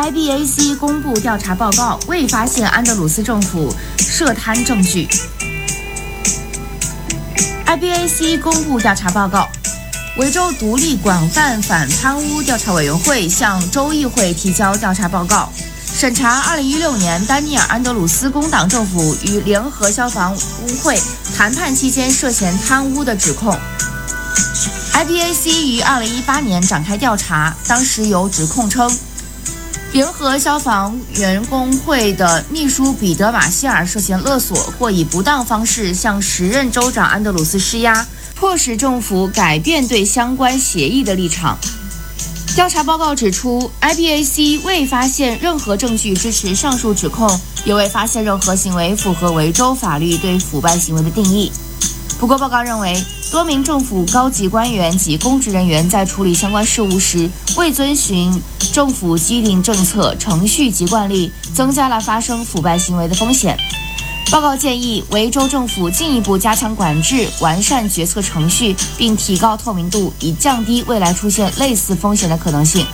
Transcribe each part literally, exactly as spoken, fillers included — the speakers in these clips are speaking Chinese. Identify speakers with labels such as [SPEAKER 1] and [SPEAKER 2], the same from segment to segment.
[SPEAKER 1] I B A C 公布调查报告，未发现安德鲁斯政府涉贪证据。I B A C 公布调查报告，维州独立广泛反贪污调查委员会向州议会提交调查报告，审查二零一六年丹尼尔·安德鲁斯工党政府与联合消防污会谈判期间涉嫌贪污的指控。I B A C 于二零一八年展开调查，当时有指控称，联合消防员工会的秘书彼得·马歇尔涉嫌勒索或以不当方式向时任州长安德鲁斯施压，迫使政府改变对相关协议的立场。调查报告指出 ，I B A C 未发现任何证据支持上述指控，也未发现任何行为符合维州法律对腐败行为的定义。不过，报告认为，多名政府高级官员及公职人员在处理相关事务时，未遵循政府既定政策、程序及惯例，增加了发生腐败行为的风险。报告建议维州政府进一步加强管制，完善决策程序，并提高透明度，以降低未来出现类似风险的可能性。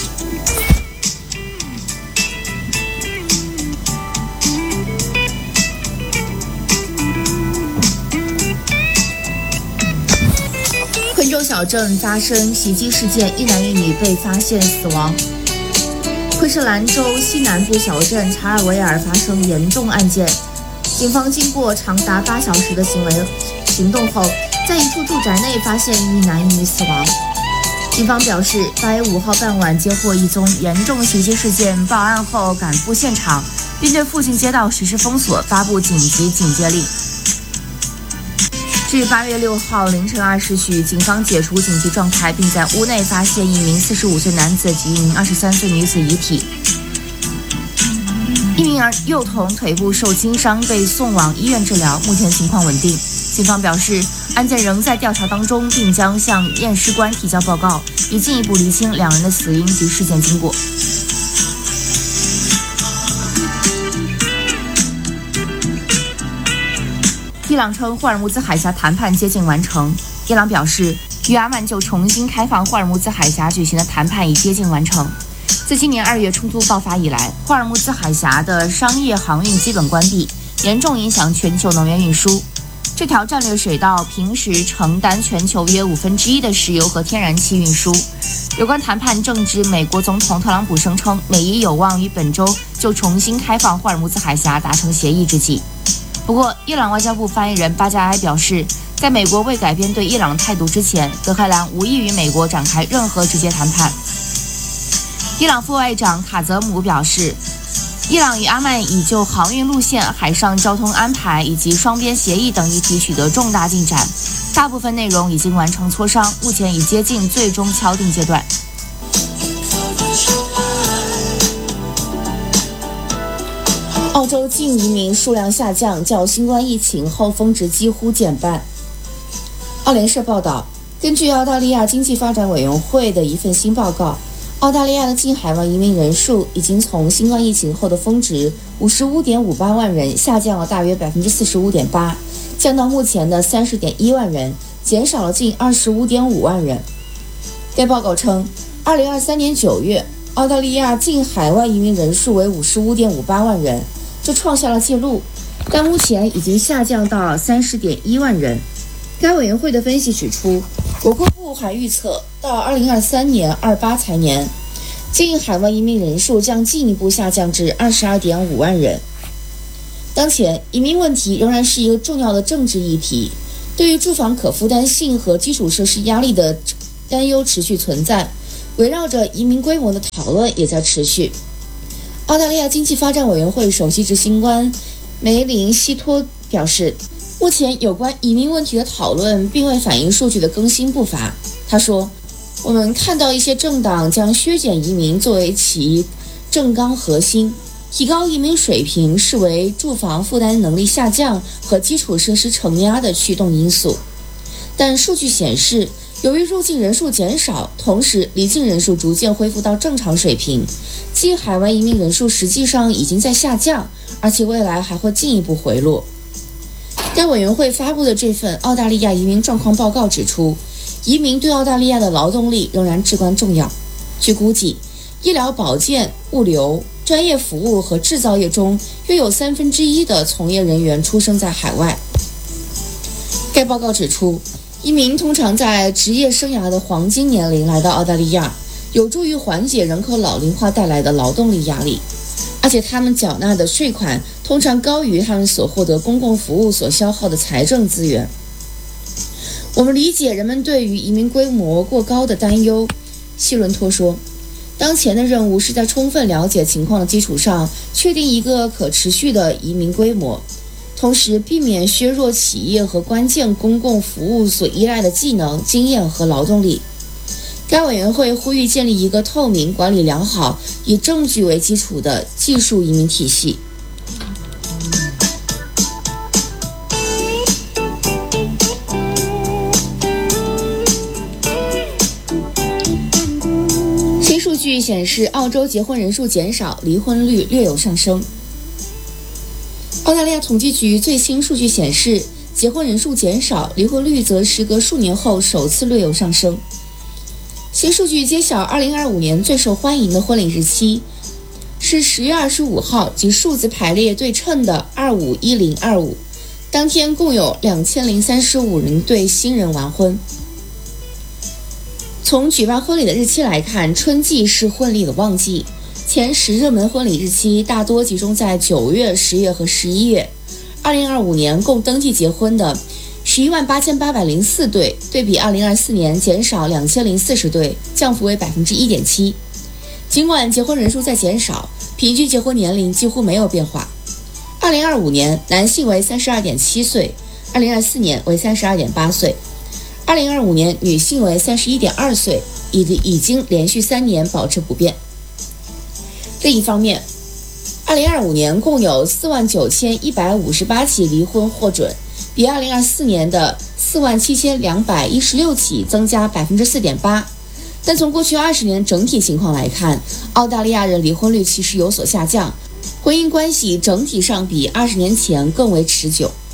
[SPEAKER 1] 昆州小镇发生袭击事件，一男一女被发现死亡。昆士兰州西南部小镇查尔维尔发生严重案件，警方经过长达八小时的行为行动后，在一处住宅内发现一男一女死亡。警方表示，八月五号傍晚接获一宗严重袭击事件报案后，赶赴现场，并对附近街道实施封锁，发布紧急警戒令。至八月六号凌晨二时许，警方解除紧急状态，并在屋内发现一名四十五岁男子及一名二十三岁女子遗体。一名儿幼童腿部受轻伤，被送往医院治疗，目前情况稳定。警方表示，案件仍在调查当中，并将向验尸官提交报告，以进一步厘清两人的死因及事件经过。伊朗称霍尔木兹海峡谈判接近完成。伊朗表示，与阿曼就重新开放霍尔木兹海峡举行的谈判已接近完成。自今年二月冲突爆发以来，霍尔木兹海峡的商业航运基本关闭，严重影响全球能源运输。这条战略水道平时承担全球约五分之一的石油和天然气运输。有关谈判正值美国总统特朗普声称美伊有望于本周就重新开放霍尔木兹海峡达成协议之际。不过，伊朗外交部发言人巴加埃表示，在美国未改变对伊朗态度之前，德黑兰无意与美国展开任何直接谈判。伊朗副外长卡泽姆表示，伊朗与阿曼已就航运路线、海上交通安排以及双边协议等议题取得重大进展，大部分内容已经完成磋商，目前已接近最终敲定阶段。澳洲净移民数量下降，较新冠疫情后峰值几乎减半。澳联社报道，根据澳大利亚经济发展委员会的一份新报告，澳大利亚的净海外移民人数已经从新冠疫情后的峰值五十五点五八万人下降了大约百分之四十五点八，降到目前的三十点一万人，减少了近二十五点五万人。该报告称，二零二三年九月，澳大利亚净海外移民人数为五十五点五八万人。这创下了纪录，但目前已经下降到三十点一万人。该委员会的分析指出，国库部还预测到二零二三年二八财年，净海外移民人数将进一步下降至二十二点五万人。当前，移民问题仍然是一个重要的政治议题，对于住房可负担性和基础设施压力的担忧持续存在，围绕着移民规模的讨论也在持续。澳大利亚经济发展委员会首席执行官梅林希托表示，目前有关移民问题的讨论并未反映数据的更新步伐。他说，我们看到一些政党将削减移民作为其政纲核心，提高移民水平视为住房负担能力下降和基础设施承压的驱动因素。但数据显示，由于入境人数减少，同时离境人数逐渐恢复到正常水平，净海外移民人数实际上已经在下降，而且未来还会进一步回落。该委员会发布的这份澳大利亚移民状况报告指出，移民对澳大利亚的劳动力仍然至关重要。据估计， 医疗保健、物流、专业服务和制造业中约有三分之一的从业人员出生在海外。该报告指出，移民通常在职业生涯的黄金年龄来到澳大利亚，有助于缓解人口老龄化带来的劳动力压力，而且他们缴纳的税款通常高于他们所获得公共服务所消耗的财政资源。我们理解人们对于移民规模过高的担忧，希伦托说。当前的任务是在充分了解情况的基础上，确定一个可持续的移民规模，同时避免削弱企业和关键公共服务所依赖的技能、经验和劳动力。该委员会呼吁建立一个透明、管理良好、以证据为基础的技术移民体系。数据显示，澳洲结婚人数减少，离婚率略有上升。澳大利亚统计局最新数据显示，结婚人数减少，离婚率则时隔数年后首次略有上升。新数据揭晓，二零二五年最受欢迎的婚礼日期是十月二十五号，即数字排列对称的二五一零二五。当天共有两千零三十五人对新人完婚。从举办婚礼的日期来看，春季是婚礼的旺季，前十热门婚礼日期大多集中在九月、十月和十一月。二零二五年共登记结婚的十一万八千八百零四对，对比二零二四年减少两千零四十对，降幅为百分之一点七。尽管结婚人数在减少，平均结婚年龄几乎没有变化。二零二五年男性为三十二点七岁，二零二四年为三十二点八岁。二零二五年女性为三十一点二岁，已已经连续三年保持不变。另一方面，二零二五年共有四万九千一百五十八起离婚获准，比二零二四年的四万七千两百一十六起增加百分之四点八。但从过去二十年整体情况来看，澳大利亚人离婚率其实有所下降，婚姻关系整体上比二十年前更为持久。